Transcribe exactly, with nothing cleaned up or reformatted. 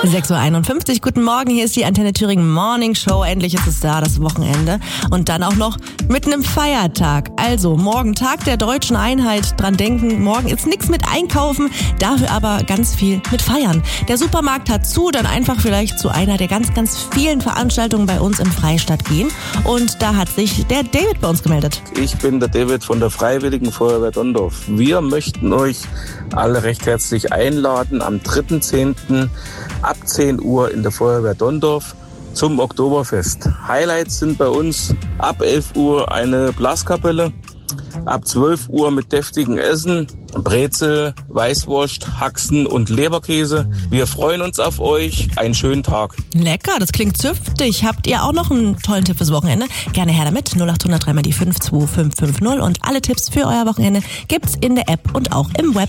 sechs Uhr einundfünfzig, guten Morgen, hier ist die Antenne Thüringen Morning Show. Endlich ist es da, das Wochenende. Und dann auch noch mit einem Feiertag. Also, morgen Tag der deutschen Einheit. Dran denken, morgen ist nichts mit Einkaufen, dafür aber ganz viel mit Feiern. Der Supermarkt hat zu, dann einfach vielleicht zu einer der ganz, ganz vielen Veranstaltungen bei uns im Freistaat gehen. Und da hat sich der David bei uns gemeldet. Ich bin der David von der Freiwilligen Feuerwehr Donndorf. Wir möchten euch alle recht herzlich einladen am dritten zehnten ab zehn Uhr in der Feuerwehr Donndorf zum Oktoberfest. Highlights sind bei uns ab elf Uhr eine Blaskapelle, ab zwölf Uhr mit deftigem Essen, Brezel, Weißwurst, Haxen und Leberkäse. Wir freuen uns auf euch. Einen schönen Tag. Lecker, das klingt zünftig. Habt ihr auch noch einen tollen Tipp fürs Wochenende? Gerne her damit. null acht hundert drei mal die fünf zwei fünf fünf null und alle Tipps für euer Wochenende gibt's in der App und auch im Web.